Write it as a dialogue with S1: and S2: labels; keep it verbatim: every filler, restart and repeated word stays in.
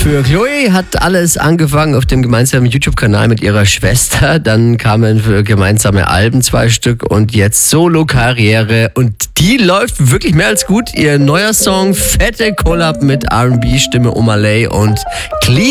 S1: Für Chloe hat alles angefangen auf dem gemeinsamen YouTube-Kanal mit ihrer Schwester. Dann kamen für gemeinsame Alben zwei Stück und jetzt Solo-Karriere. Und die läuft wirklich mehr als gut. Ihr neuer Song, fette Collab mit R und B-Stimme Omalay und Clean.